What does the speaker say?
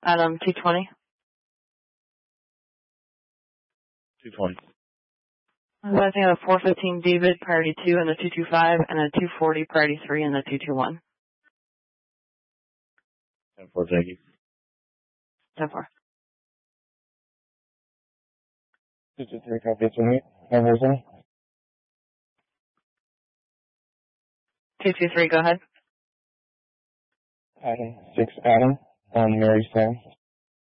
Adam 220. 220. I think a 415 David, priority 2 in the 225, and a 240, priority 3 in the 221. 10-4, thank you. 10-4. 223, copy to me. Numbers in. 223, go ahead. Adam, 6 Adam, on Mary Sam,